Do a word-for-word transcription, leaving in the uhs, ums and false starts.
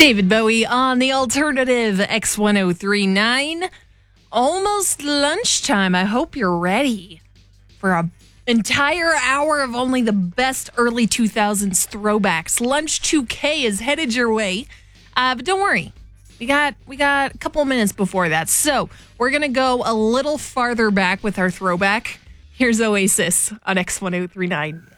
David Bowie on the alternative X ten thirty-nine. Almost lunchtime. I hope you're ready for a entire hour of only the best early two thousands throwbacks. Lunch two K is headed your way. Uh, but don't worry. We got we got a couple of minutes before that. So we're going to go a little farther back with our throwback. Here's Oasis on X ten thirty-nine.